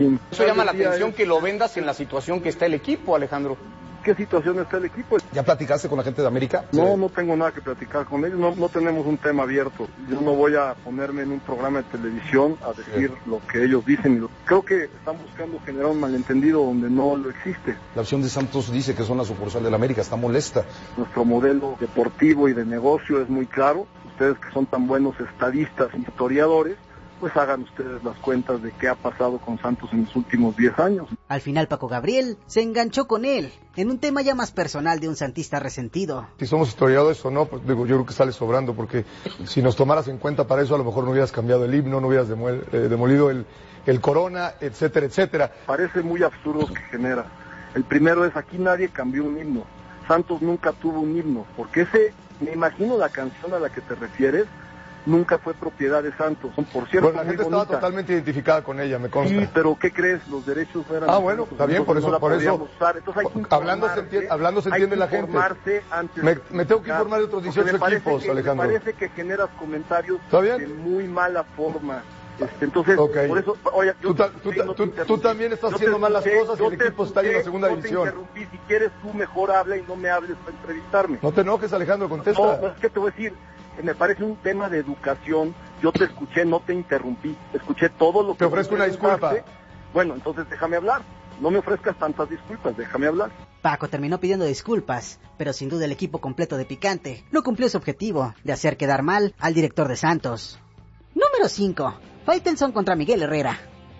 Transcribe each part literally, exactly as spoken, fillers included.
Eso llama la atención que lo vendas en la situación que está el equipo, Alejandro. ¿Qué situación está el equipo? ¿Ya platicaste con la gente de América? No, no tengo nada que platicar con ellos, no, no tenemos un tema abierto. Yo no voy a ponerme en un programa de televisión a decir sí. lo que ellos dicen. Creo que están buscando generar un malentendido donde no lo existe. La opción de Santos dice que son la sucursal de la América, está molesta. Nuestro modelo deportivo y de negocio es muy claro. Ustedes que son tan buenos estadistas, historiadores, pues hagan ustedes las cuentas de qué ha pasado con Santos en los últimos diez años. Al final Paco Gabriel se enganchó con él en un tema ya más personal de un santista resentido. Si somos historiadores o no, pues digo, yo creo que sale sobrando, porque si nos tomaras en cuenta para eso, a lo mejor no hubieras cambiado el himno, no hubieras demuel, eh, demolido el, el corona, etcétera, etcétera. Parece muy absurdo que genera. El primero es, aquí nadie cambió un himno. Santos nunca tuvo un himno, porque ese, me imagino la canción a la que te refieres, nunca fue propiedad de Santos. Por cierto, bueno, la gente estaba totalmente identificada con ella, me consta. Sí, pero ¿qué crees? Los derechos no eran... Ah, bueno, está bien, por eso, no por eso. Entonces hay que hablando se entiende, hablando se entiende la gente. Antes me, me tengo que informar de otros dieciocho equipos, que, Alejandro. Me parece que generas comentarios de muy mala forma. Este, entonces, okay. por eso, oye, yo tú, ta, tú, ta, tú, tú también estás haciendo mal las cosas y el equipo está en la segunda yo división. Te interrumpí, si quieres tú mejor habla y no me hables para entrevistarme. No te enojes, Alejandro, contesta. No, no, es que te voy a decir, me parece un tema de educación. Yo te escuché, no te interrumpí, escuché todo lo que... Te ofrezco una disculpa. Bueno, entonces déjame hablar, no me ofrezcas tantas disculpas, déjame hablar. Paco terminó pidiendo disculpas, pero sin duda el equipo completo de Picante no cumplió su objetivo de hacer quedar mal al director de Santos. Número cinco. Faitelson contra Miguel Herrera.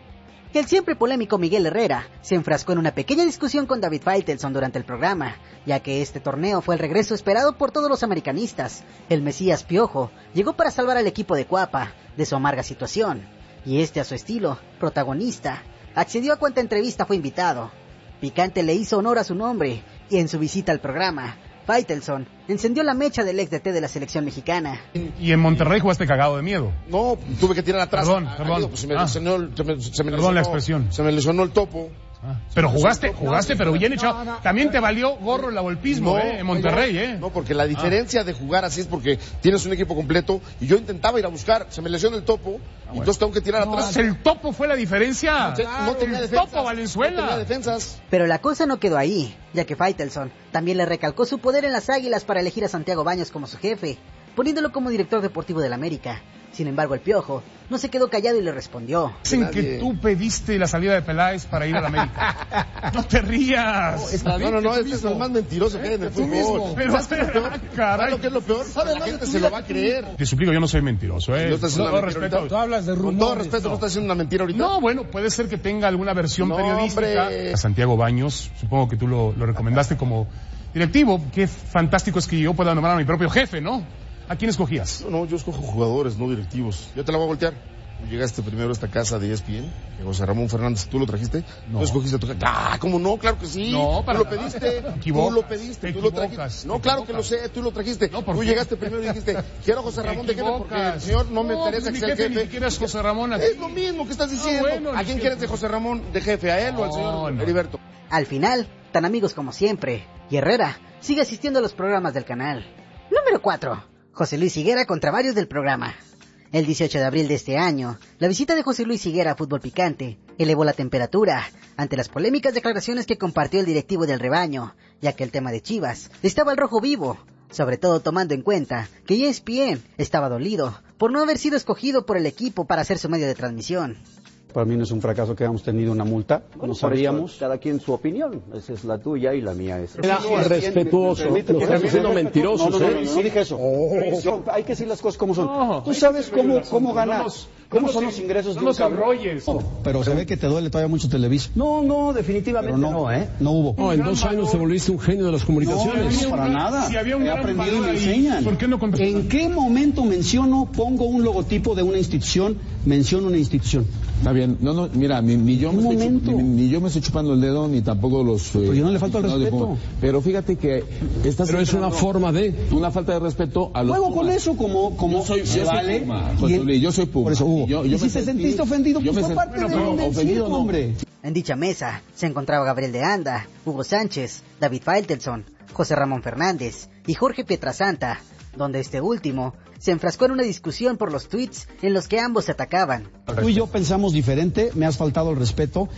El siempre polémico Miguel Herrera se enfrascó en una pequeña discusión con David Faitelson durante el programa, ya que este torneo fue el regreso esperado por todos los americanistas. El Mesías Piojo llegó para salvar al equipo de Cuapa de su amarga situación, y este a su estilo, protagonista, accedió a cuanta entrevista fue invitado. Picante le hizo honor a su nombre, y en su visita al programa, Faitelson encendió la mecha del ex D T de la selección mexicana. ¿Y en Monterrey jugaste cagado de miedo? No, tuve que tirar atrás. Perdón, perdón. Amigo, pues se me ah. lesionó, se me, se me perdón lesionó, la expresión. Se me lesionó el topo. Ah. Pero jugaste, jugaste, pero bien echado. No, no. También te valió gorro el abolpismo, no, ¿eh? En Monterrey, ¿eh? No, porque la diferencia ah. de jugar así es porque tienes un equipo completo y yo intentaba ir a buscar, se me lesionó el topo, ah, bueno. y entonces tengo que tirar no, atrás. El topo fue la diferencia. No, claro, no tenía el defensas. topo Valenzuela. No tenía defensas. Pero la cosa no quedó ahí, ya que Faitelson también le recalcó su poder en las Águilas para elegir a Santiago Baños como su jefe, poniéndolo como director deportivo del América. Sin embargo, el Piojo no se quedó callado y le respondió. Dicen que tú pediste la salida de Peláez para ir a la América. No te rías. No, es, no, no, no, este es el más mentiroso que hay en el fútbol. Pero ¿sabes qué es lo peor? ¿Sabes lo que es lo peor? La gente se lo va a creer. Te suplico, yo no soy mentiroso, ¿eh? No estás con todo respeto. Tú hablas de rumores. Con todo respeto, no. ¿no estás haciendo una mentira ahorita? No, bueno, puede ser que tenga alguna versión no, periodística. Hombre. A Santiago Baños, supongo que tú lo, lo recomendaste como directivo. Qué fantástico es que yo pueda nombrar a mi propio jefe, ¿no? ¿A quién escogías? No, no, yo escojo jugadores, no directivos. Yo te la voy a voltear. Tú llegaste primero a esta casa de E S P N, que José Ramón Fernández, ¿tú lo trajiste? No. ¿Tú escogiste a tu jefe? Ah, ¿cómo no? Claro que sí. No, para tú lo pediste. Tú lo pediste, tú lo trajiste. No, claro que lo sé, tú lo trajiste. No, tú llegaste primero y dijiste, quiero a José Ramón de jefe porque el señor no me interesa que sea el jefe. Ni siquiera es José Ramón aquí. Es lo mismo que estás diciendo. Ah, bueno, ¿a quién quieres de José Ramón de jefe? ¿A él o al señor no. Heriberto? Al final, tan amigos como siempre, y Herrera sigue asistiendo a los programas del canal. Número cuatro. José Luis Higuera contra varios del programa. El dieciocho de abril de este año, la visita de José Luis Higuera a Fútbol Picante elevó la temperatura ante las polémicas declaraciones que compartió el directivo del rebaño, ya que el tema de Chivas estaba al rojo vivo, sobre todo tomando en cuenta que E S P N estaba dolido por no haber sido escogido por el equipo para ser su medio de transmisión. Para mí no es un fracaso que hayamos tenido una multa, bueno, no sabíamos. Cada quien su opinión, esa es la tuya y la mía es. Era respetuoso, lo estás diciendo mentiroso. No, no, no, no, no dije eso. Oh. No, hay que decir las cosas como son. No, tú sabes cómo, cómo ganas. ¿Cómo son los ingresos de un cabrón? Pero se ve que te duele todavía mucho Televisa. No, no, definitivamente no, no, ¿eh? No hubo. No, en dos años te volviste un genio de las comunicaciones. No, para nada. Si había un He aprendido y me enseñan. ¿Por qué no contestaste? ¿En qué momento menciono, pongo un logotipo de una institución, menciono una institución? Está bien. No, no, mira, ni, ni yo me estoy, ni, ni yo me estoy chupando el dedo, ni tampoco los... Eh, Pero yo no le falta el no, respeto. Pero fíjate que estás... Pero es una forma de... Una falta de respeto a los... Juego con eso como, como yo soy, se yo vale. Soy Puma, José Luis, yo soy Puma. Por eso, Hugo. Yo, yo y si te sentiste ofendido, pues fue parte bueno, de, del ofendido, circo, no. hombre. En dicha mesa se encontraba Gabriel de Anda, Hugo Sánchez, David Faitelson, José Ramón Fernández y Jorge Pietrasanta, donde este último se enfrascó en una discusión por los tweets en los que ambos se atacaban. Tú y yo pensamos diferente, me has faltado el respeto